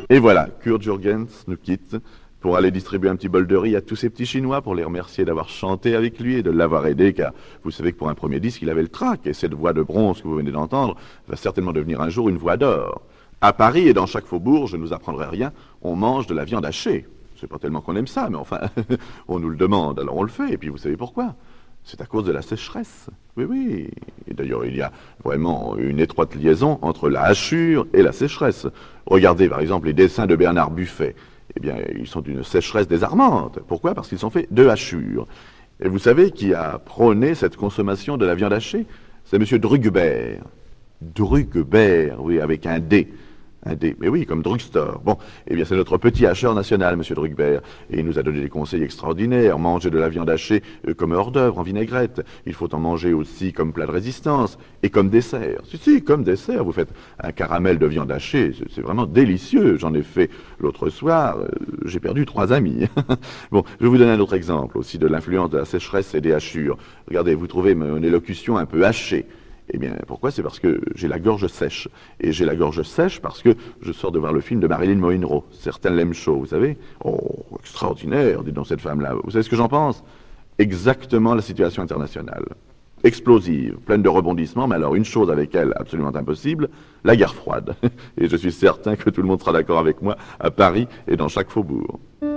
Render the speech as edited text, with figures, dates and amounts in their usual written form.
Et voilà, Kurt Jürgens nous quitte pour aller distribuer un petit bol de riz à tous ces petits Chinois pour les remercier d'avoir chanté avec lui et de l'avoir aidé, car vous savez que pour un premier disque, il avait le trac, et cette voix de bronze que vous venez d'entendre va certainement devenir un jour une voix d'or. À Paris et dans chaque faubourg, je ne vous apprendrai rien, on mange de la viande hachée. C'est pas tellement qu'on aime ça, mais enfin, on nous le demande, alors on le fait, et puis vous savez pourquoi? C'est à cause de la sécheresse. Oui, oui. Et d'ailleurs, il y a vraiment une étroite liaison entre la hachure et la sécheresse. Regardez, par exemple, les dessins de Bernard Buffet. Eh bien, ils sont d'une sécheresse désarmante. Pourquoi? Parce qu'ils sont faits de hachures. Et vous savez qui a prôné cette consommation de la viande hachée? C'est M. Druggebert. Druggebert, oui, avec un D. Un D, mais oui, comme drugstore. Bon, eh bien c'est notre petit hacheur national, M. Druggebert. Et il nous a donné des conseils extraordinaires. Manger de la viande hachée comme hors d'œuvre, en vinaigrette. Il faut en manger aussi comme plat de résistance et comme dessert. Si, comme dessert. Vous faites un caramel de viande hachée, c'est vraiment délicieux. J'en ai fait l'autre soir. J'ai perdu 3 amis. Bon, je vais vous donner un autre exemple aussi de l'influence de la sécheresse et des hachures. Regardez, vous trouvez mon élocution un peu hachée. Eh bien, pourquoi? C'est parce que j'ai la gorge sèche. Et j'ai la gorge sèche parce que je sors de voir le film de Marilyn Monroe. Certains l'aiment chaud, vous savez. Oh, extraordinaire, dites donc cette femme-là. Vous savez ce que j'en pense? Exactement la situation internationale. Explosive, pleine de rebondissements, mais alors une chose avec elle absolument impossible, la guerre froide. Et je suis certain que tout le monde sera d'accord avec moi à Paris et dans chaque faubourg.